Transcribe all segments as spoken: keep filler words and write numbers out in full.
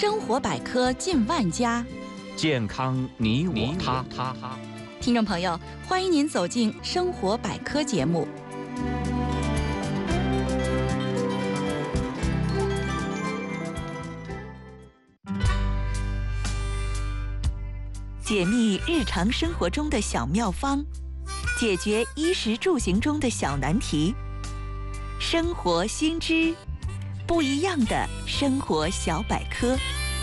生活百科近万家， 健康你我他。 听众朋友，欢迎您走进生活百科节目。解密日常生活中的小妙方，解决衣食住行中的小难题。生活新知，不一样的生活小百科。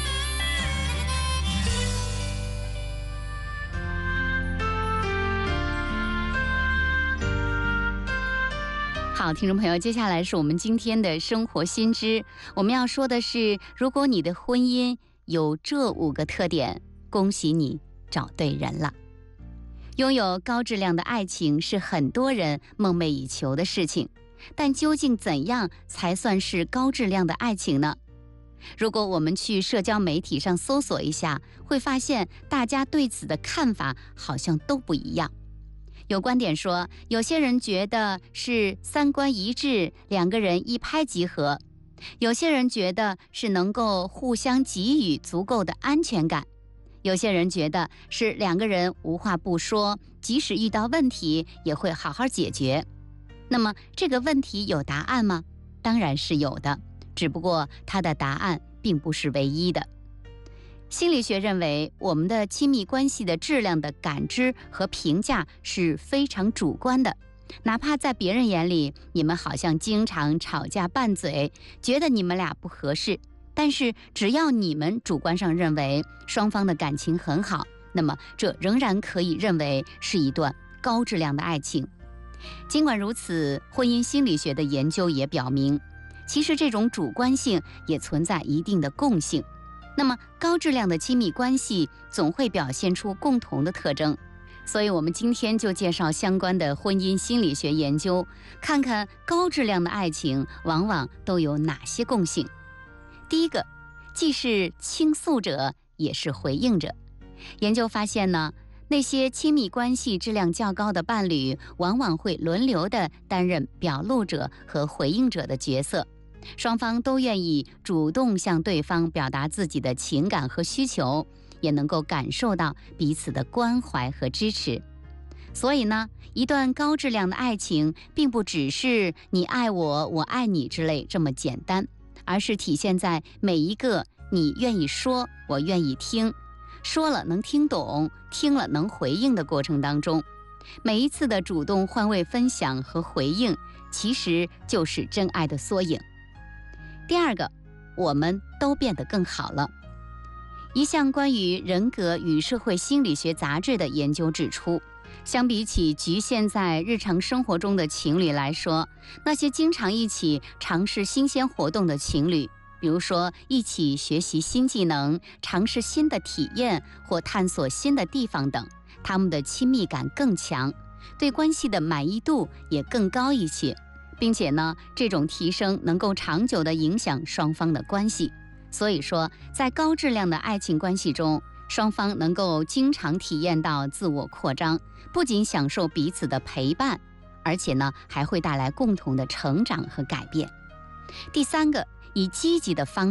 好，听众朋友，接下来是我们今天的生活新知。我们要说的是，如果你的婚姻有这五个特点，恭喜你找对人了。拥有高质量的爱情是很多人梦寐以求的事情，但究竟怎样才算是高质量的爱情呢？如果我们去社交媒体上搜索一下，会发现大家对此的看法好像都不一样。有观点说，有些人觉得是三观一致，两个人一拍即合；有些人觉得是能够互相给予足够的安全感；有些人觉得是两个人无话不说，即使遇到问题也会好好解决。那么这个问题有答案吗？当然是有的，只不过它的答案并不是唯一的。心理学认为，我们的亲密关系的质量的感知和评价是非常主观的。哪怕在别人眼里，你们好像经常吵架拌嘴，觉得你们俩不合适，但是只要你们主观上认为双方的感情很好，那么这仍然可以认为是一段高质量的爱情。尽管如此，婚姻心理学的研究也表明，其实这种主观性也存在一定的共性。那么高质量的亲密关系总会表现出共同的特征，所以我们今天就介绍相关的婚姻心理学研究，看看高质量的爱情往往都有哪些共性。第一个，既是倾诉者也是回应者。研究发现呢，那些亲密关系质量较高的伴侣往往会轮流地担任表露者和回应者的角色，双方都愿意主动向对方表达自己的情感和需求，也能够感受到彼此的关怀和支持。所以呢，一段高质量的爱情并不只是你爱我，我爱你之类这么简单，而是体现在每一个你愿意说，我愿意听，说了能听懂，听了能回应的过程当中。每一次的主动换位分享和回应，其实就是真爱的缩影。第二个，我们都变得更好了。一项关于人格与社会心理学杂志的研究指出，相比起局限在日常生活中的情侣来说，那些经常一起尝试新鲜活动的情侣，比如说一起学习新技能、尝试新的体验或探索新的地方等，他们的亲密感更强，对关系的满意度也更高一些，并且呢，这种提升能够长久地影响双方的关系。所以说，在高质量的爱情关系中，双方能够经常体验到自我扩张，不仅享受彼此的陪伴，而且呢，还会带来共同的成长和改变。第三个，以积极的方